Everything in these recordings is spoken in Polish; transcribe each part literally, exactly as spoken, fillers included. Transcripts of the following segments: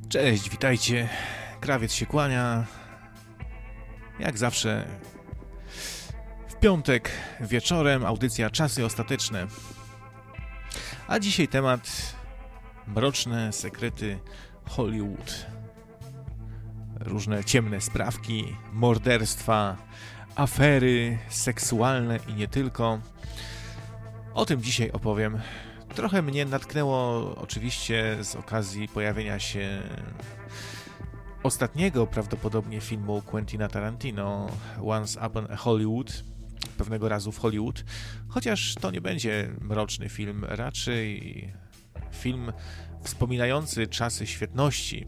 Cześć, witajcie. Krawiec się kłania. Jak zawsze w piątek wieczorem audycja Czasy Ostateczne. A dzisiaj temat mroczne sekrety Hollywood. Różne ciemne sprawki, morderstwa, afery seksualne i nie tylko. O tym dzisiaj opowiem. Trochę mnie natknęło oczywiście z okazji pojawienia się ostatniego prawdopodobnie filmu Quentina Tarantino, Once Upon a Hollywood, pewnego razu w Hollywood, chociaż to nie będzie mroczny film, raczej film wspominający czasy świetności,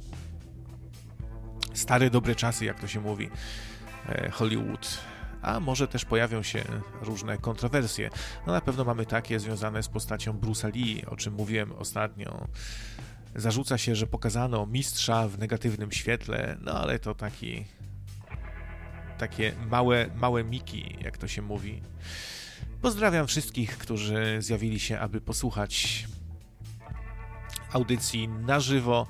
stare dobre czasy, jak to się mówi, Hollywood. A może też pojawią się różne kontrowersje. No na pewno mamy takie związane z postacią Bruce'a Lee, o czym mówiłem ostatnio. Zarzuca się, że pokazano mistrza w negatywnym świetle, no ale to taki takie małe, małe miki, jak to się mówi. Pozdrawiam wszystkich, którzy zjawili się, aby posłuchać audycji na żywo,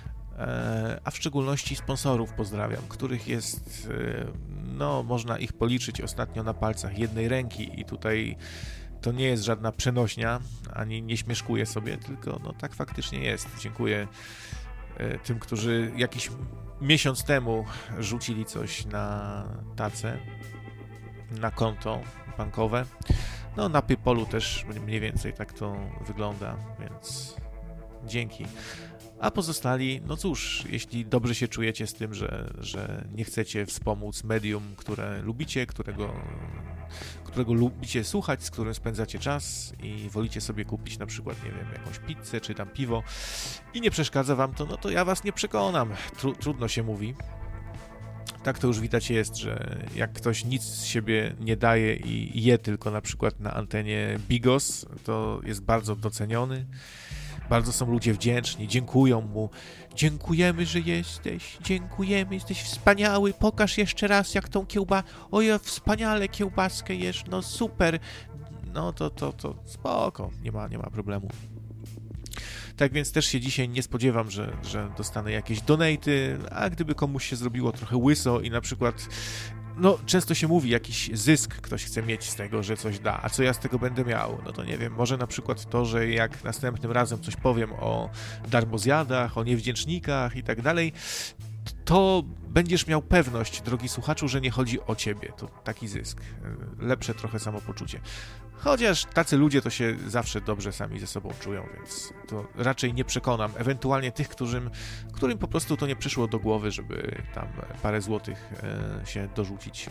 a w szczególności sponsorów pozdrawiam, których jest, no można ich policzyć ostatnio na palcach jednej ręki i tutaj to nie jest żadna przenośnia, ani nie śmieszkuję sobie, tylko no tak faktycznie jest. Dziękuję tym, którzy jakiś miesiąc temu rzucili coś na tacę, na konto bankowe. No na PayPalu też mniej więcej tak to wygląda, więc dzięki. A pozostali, no cóż, jeśli dobrze się czujecie z tym, że, że nie chcecie wspomóc medium, które lubicie, którego, którego lubicie słuchać, z którym spędzacie czas i wolicie sobie kupić na przykład, nie wiem, jakąś pizzę czy tam piwo i nie przeszkadza wam to, no to ja was nie przekonam. Tru, trudno się mówi. Tak to już widać jest, że jak ktoś nic z siebie nie daje i je tylko na przykład na antenie Bigos, to jest bardzo doceniony. Bardzo są ludzie wdzięczni, dziękują mu. Dziękujemy, że jesteś, dziękujemy, jesteś wspaniały, pokaż jeszcze raz jak tą kiełbaskę, oj, wspaniale kiełbaskę jesz, no super, no to, to, to spoko, nie ma, nie ma problemu. Tak więc też się dzisiaj nie spodziewam, że, że dostanę jakieś donaty, a gdyby komuś się zrobiło trochę łyso i na przykład, no często się mówi, jakiś zysk ktoś chce mieć z tego, że coś da, a co ja z tego będę miał? No to nie wiem, może na przykład to, że jak następnym razem coś powiem o darmozjadach, o niewdzięcznikach i tak dalej, to będziesz miał pewność, drogi słuchaczu, że nie chodzi o ciebie. To taki zysk. Lepsze trochę samopoczucie. Chociaż tacy ludzie to się zawsze dobrze sami ze sobą czują, więc to raczej nie przekonam. Ewentualnie tych, którym, którym po prostu to nie przyszło do głowy, żeby tam parę złotych e, się dorzucić.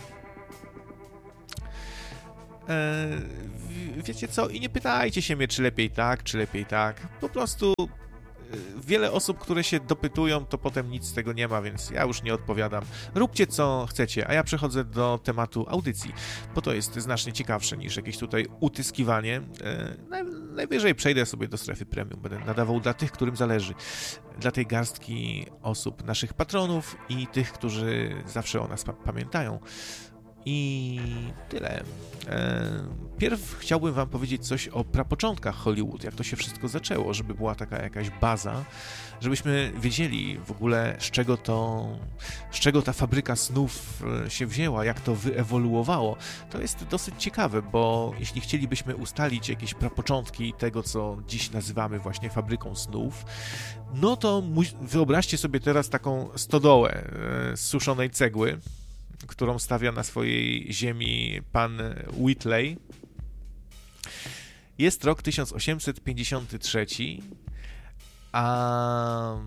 E, wiecie co? I nie pytajcie się mnie, czy lepiej tak, czy lepiej tak. Po prostu wiele osób, które się dopytują, to potem nic z tego nie ma, więc ja już nie odpowiadam. Róbcie co chcecie, a ja przechodzę do tematu audycji, bo to jest znacznie ciekawsze niż jakieś tutaj utyskiwanie. Najwyżej przejdę sobie do strefy premium, będę nadawał dla tych, którym zależy. Dla tej garstki osób, naszych patronów i tych, którzy zawsze o nas pa- pamiętają. I tyle. Pierw chciałbym wam powiedzieć coś o prapoczątkach Hollywood, jak to się wszystko zaczęło, żeby była taka jakaś baza, żebyśmy wiedzieli w ogóle, z czego to, z czego ta fabryka snów się wzięła, jak to wyewoluowało. To jest dosyć ciekawe, bo jeśli chcielibyśmy ustalić jakieś prapoczątki tego, co dziś nazywamy właśnie fabryką snów, no to wyobraźcie sobie teraz taką stodołę z suszonej cegły, którą stawia na swojej ziemi pan Whitley. Jest rok tysiąc osiemset pięćdziesiąty trzeci, a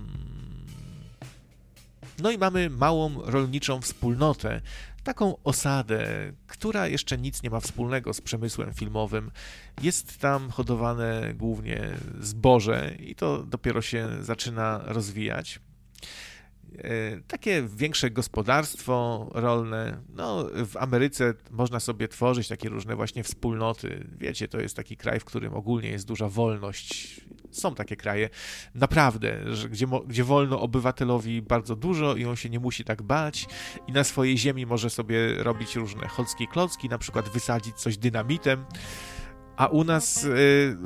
no i mamy małą rolniczą wspólnotę, taką osadę, która jeszcze nic nie ma wspólnego z przemysłem filmowym. Jest tam hodowane głównie zboże i to dopiero się zaczyna rozwijać. Takie większe gospodarstwo rolne, no w Ameryce można sobie tworzyć takie różne właśnie wspólnoty, wiecie, to jest taki kraj, w którym ogólnie jest duża wolność, są takie kraje, naprawdę, że gdzie, gdzie wolno obywatelowi bardzo dużo i on się nie musi tak bać i na swojej ziemi może sobie robić różne chocki klocki, na przykład wysadzić coś dynamitem, a u nas y,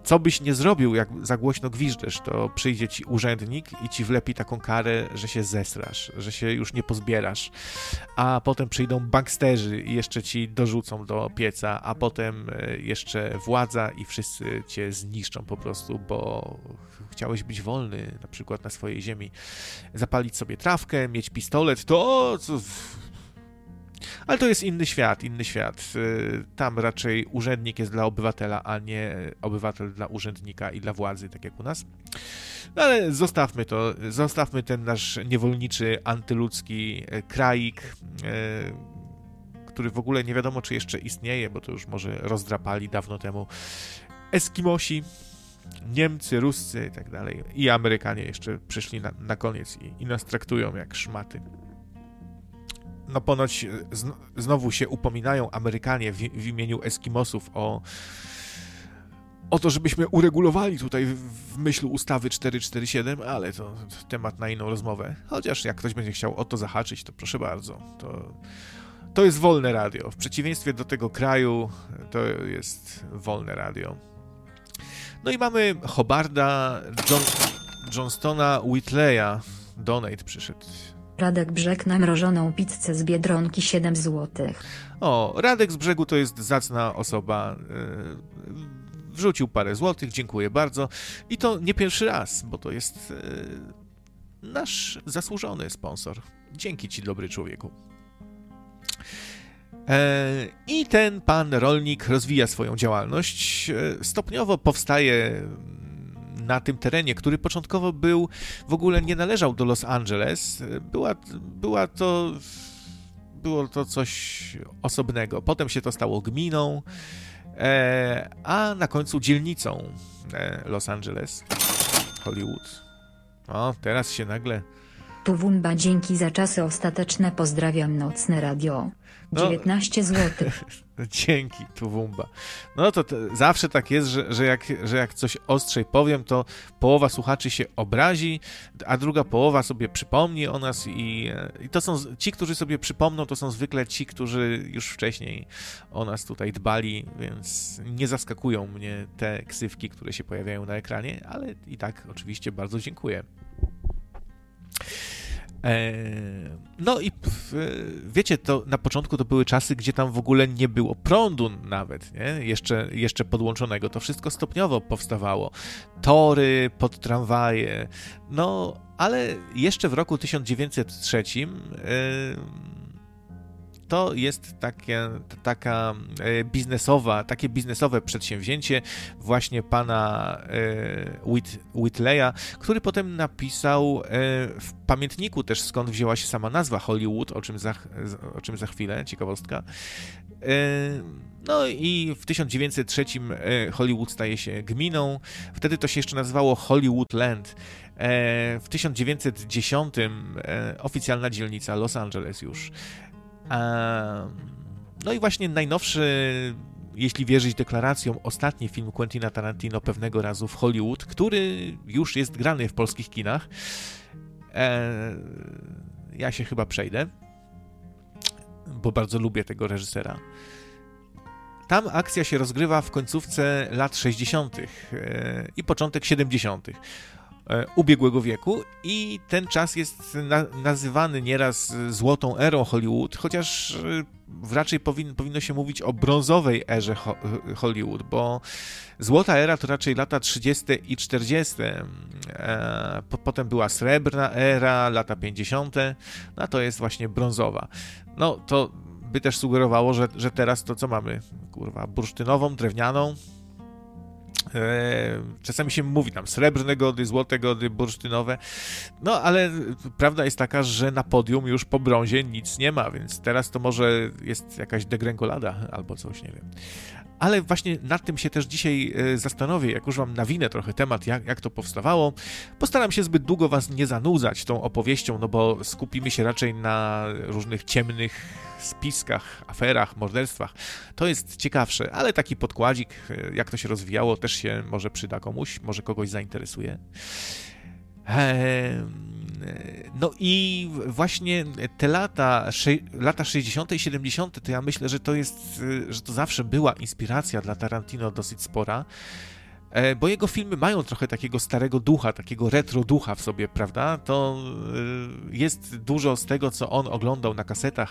co byś nie zrobił, jak za głośno gwiżdżesz, to przyjdzie ci urzędnik i ci wlepi taką karę, że się zesrasz, że się już nie pozbierasz, a potem przyjdą banksterzy i jeszcze ci dorzucą do pieca, a potem jeszcze władza i wszyscy cię zniszczą po prostu, bo chciałeś być wolny, na przykład na swojej ziemi, zapalić sobie trawkę, mieć pistolet, to... Co... Ale to jest inny świat, inny świat. Tam raczej urzędnik jest dla obywatela, a nie obywatel dla urzędnika i dla władzy, tak jak u nas. No ale zostawmy to, zostawmy ten nasz niewolniczy, antyludzki kraik, który w ogóle nie wiadomo, czy jeszcze istnieje, bo to już może rozdrapali dawno temu Eskimosi, Niemcy, Ruscy i tak dalej. I Amerykanie jeszcze przyszli na, na koniec i, i nas traktują jak szmaty. No ponoć zn- znowu się upominają Amerykanie w, w imieniu Eskimosów o, o to, żebyśmy uregulowali tutaj w, w myśl ustawy czterysta czterdzieści siedem, ale to, to temat na inną rozmowę. Chociaż jak ktoś będzie chciał o to zahaczyć, to proszę bardzo. To, to jest wolne radio. W przeciwieństwie do tego kraju to jest wolne radio. No i mamy Hobarda John, Johnstona Whitleya. Donate przyszedł. Radek Brzeg na mrożoną pizzę z Biedronki siedem złotych. O, Radek z Brzegu to jest zacna osoba. Yy, wrzucił parę złotych, dziękuję bardzo. I to nie pierwszy raz, bo to jest yy, nasz zasłużony sponsor. Dzięki ci, dobry człowieku. I ten pan rolnik rozwija swoją działalność. Stopniowo powstaje na tym terenie, który początkowo był, w ogóle nie należał do Los Angeles. Była, była to, było to coś osobnego. Potem się to stało gminą, a na końcu dzielnicą Los Angeles, Hollywood. O, teraz się nagle... Tuwumba, dzięki za czasy ostateczne, pozdrawiam Nocne Radio. dziewiętnaście złotych. Dzięki, Tuwumba. No to te, zawsze tak jest, że, że, jak, że jak coś ostrzej powiem, to połowa słuchaczy się obrazi, a druga połowa sobie przypomni o nas i, i to są ci, którzy sobie przypomną, to są zwykle ci, którzy już wcześniej o nas tutaj dbali, więc nie zaskakują mnie te ksywki, które się pojawiają na ekranie, ale i tak oczywiście bardzo dziękuję. No i wiecie, to na początku to były czasy, gdzie tam w ogóle nie było prądu nawet, nie? Jeszcze, jeszcze podłączonego. To wszystko stopniowo powstawało. Tory pod tramwaje. No, ale jeszcze w roku tysiąc dziewięćset trzecim to jest takie, taka biznesowa, takie biznesowe przedsięwzięcie właśnie pana Whit, Whitleya, który potem napisał w pamiętniku też, skąd wzięła się sama nazwa Hollywood, o czym za, o czym za chwilę, ciekawostka. No i w tysiąc dziewięćset trzecim Hollywood staje się gminą, wtedy to się jeszcze nazywało Hollywoodland. W tysiąc dziewięćset dziesiątym oficjalna dzielnica Los Angeles już. No i właśnie najnowszy, jeśli wierzyć deklaracjom, ostatni film Quentina Tarantino, Pewnego razu w Hollywood, który już jest grany w polskich kinach. Ja się chyba przejdę, bo bardzo lubię tego reżysera. Tam akcja się rozgrywa w końcówce lat sześćdziesiątych i początek siedemdziesiątych ubiegłego wieku i ten czas jest na, nazywany nieraz złotą erą Hollywood, chociaż raczej powin, powinno się mówić o brązowej erze ho, Hollywood, bo złota era to raczej lata trzydzieste i czterdzieste. E, po, potem była srebrna era, lata pięćdziesiąte, no a to jest właśnie brązowa. No to by też sugerowało, że, że teraz to co mamy? Kurwa, bursztynową, drewnianą. Czasami się mówi tam srebrne gody, złote gody, bursztynowe, no ale prawda jest taka, że na podium już po brązie nic nie ma, więc teraz to może jest jakaś degrengolada albo coś, nie wiem. Ale właśnie nad tym się też dzisiaj zastanowię, jak już wam nawinę trochę temat, jak, jak to powstawało. Postaram się zbyt długo was nie zanudzać tą opowieścią, no bo skupimy się raczej na różnych ciemnych spiskach, aferach, morderstwach. To jest ciekawsze, ale taki podkładzik, jak to się rozwijało, też się może przyda komuś, może kogoś zainteresuje. No i właśnie te lata, lata sześćdziesiąte i siedemdziesiąte to ja myślę, że to jest, że to zawsze była inspiracja dla Tarantino dosyć spora. bo jego filmy mają trochę takiego starego ducha, takiego retro ducha w sobie, prawda? To jest dużo z tego, co on oglądał na kasetach.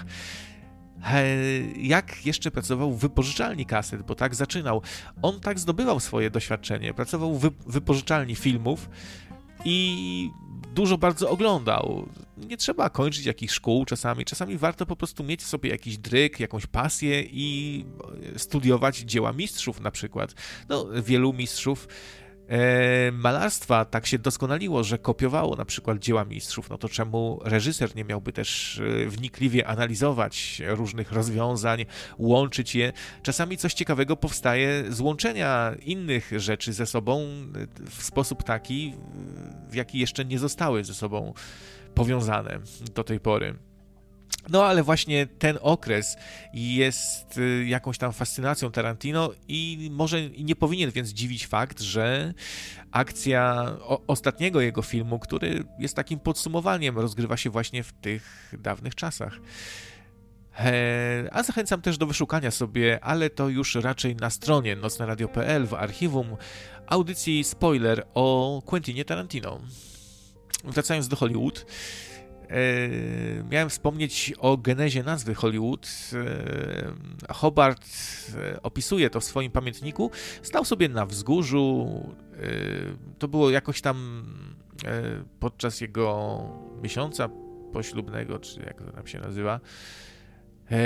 Jak jeszcze pracował w wypożyczalni kaset, bo tak zaczynał. On tak zdobywał swoje doświadczenie, pracował w wypożyczalni filmów i dużo bardzo oglądał. Nie trzeba kończyć jakichś szkół czasami. Czasami warto po prostu mieć sobie jakiś dryg, jakąś pasję i studiować dzieła mistrzów na przykład. No, wielu mistrzów e, malarstwa tak się doskonaliło, że kopiowało na przykład dzieła mistrzów. No to czemu reżyser nie miałby też wnikliwie analizować różnych rozwiązań, łączyć je? Czasami coś ciekawego powstaje z łączenia innych rzeczy ze sobą w sposób taki, w jaki jeszcze nie zostały ze sobą powiązane do tej pory. No ale właśnie ten okres jest jakąś tam fascynacją Tarantino i może nie powinien więc dziwić fakt, że akcja o, ostatniego jego filmu, który jest takim podsumowaniem, rozgrywa się właśnie w tych dawnych czasach. E, a zachęcam też do wyszukania sobie, ale to już raczej na stronie nocne radio kropka p l w archiwum audycji spoiler o Quentinie Tarantino. Wracając do Hollywood, e, miałem wspomnieć o genezie nazwy Hollywood. E, Hobart e, opisuje to w swoim pamiętniku. Stał sobie na wzgórzu, e, to było jakoś tam e, podczas jego miesiąca poślubnego, czy jak to tam się nazywa. E,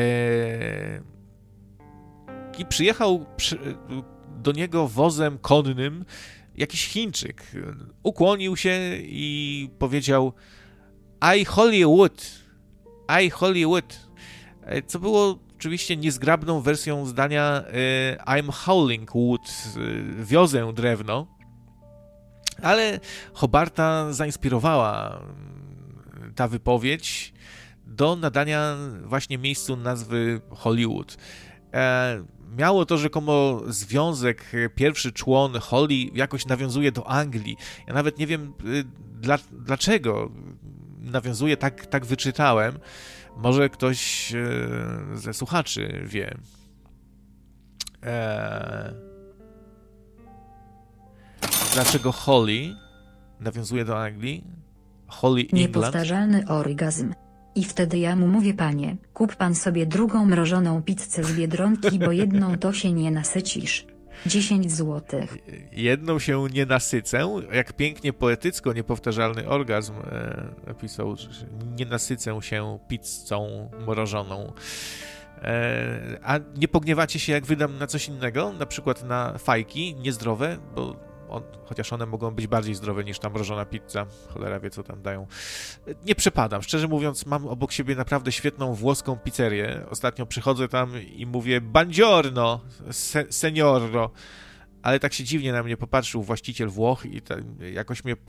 I przyjechał przy, do niego wozem konnym jakiś Chińczyk. Ukłonił się i powiedział I Hollywood, I Hollywood, co było oczywiście niezgrabną wersją zdania I'm hauling wood, wiozę drewno, ale Hobarta zainspirowała ta wypowiedź do nadania właśnie miejscu nazwy Hollywood. E, miało to rzekomo związek, pierwszy człon Holly jakoś nawiązuje do Anglii. Ja nawet nie wiem dla, dlaczego nawiązuje, tak, tak wyczytałem. Może ktoś e, ze słuchaczy wie. E, dlaczego Holly nawiązuje do Anglii? Holly England. Niepowtarzalny orgazm. I wtedy ja mu mówię, panie, kup pan sobie drugą mrożoną pizzę z Biedronki, bo jedną to się nie nasycisz. dziesięć złotych. Jedną się nie nasycę. Jak pięknie poetycko niepowtarzalny orgazm e, napisał, że nie nasycę się pizzą mrożoną. E, a nie pogniewacie się, jak wydam na coś innego? Na przykład na fajki niezdrowe, bo On, chociaż one mogą być bardziej zdrowe niż ta mrożona pizza. Cholera wie, co tam dają. Nie przepadam. Szczerze mówiąc, mam obok siebie naprawdę świetną włoską pizzerię. Ostatnio przychodzę tam i mówię buongiorno, se, seniorro. Ale tak się dziwnie na mnie popatrzył właściciel Włoch i ta, jakoś mnie